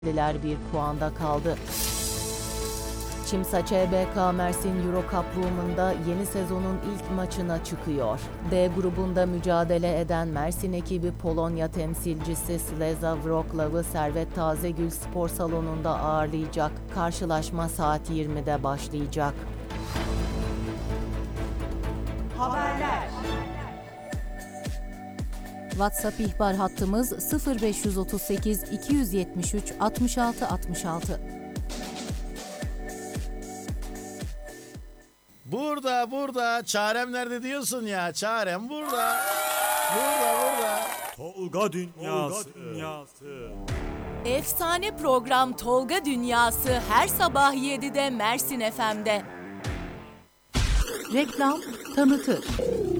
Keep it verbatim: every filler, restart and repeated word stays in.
Liler bir puanda kaldı. Çimsa Ç B K Mersin Euro Cup Women'da yeni sezonun ilk maçına çıkıyor. D grubunda mücadele eden Mersin ekibi Polonya temsilcisi Ślezia Wrocław'ı Servet Tazegül Spor Salonu'nda ağırlayacak. Karşılaşma saat yirmide başlayacak. Haberler. WhatsApp ihbar hattımız sıfır beş otuz sekiz iki yüz yetmiş üç altmış altı altmış altı. Burada, burada. Çarem nerede diyorsun ya? Çarem burada. Burada, burada. Tolga Dünyası. Dünyası. Efsane program Tolga Dünyası her sabah yedide Mersin F M'de. Reklam tanıtır.